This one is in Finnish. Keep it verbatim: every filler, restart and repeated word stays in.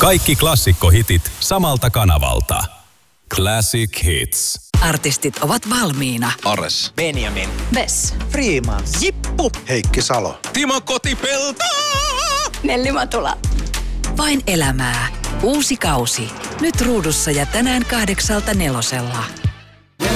Kaikki klassikkohitit samalta kanavalta. Classic Hits. Artistit ovat valmiina. Ares. Benjamin. Bess. Freeman. Jippu. Heikki Salo. Timo Kotipelto. Nelli Matula. Vain elämää. Uusi kausi. Nyt ruudussa ja tänään kahdeksalta nelosella.